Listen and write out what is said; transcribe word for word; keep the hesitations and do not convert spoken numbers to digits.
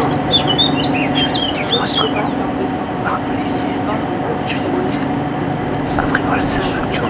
Je fais une petite instrument par Olivier. Je vais l'écouter. Après, voilà, c'est un peu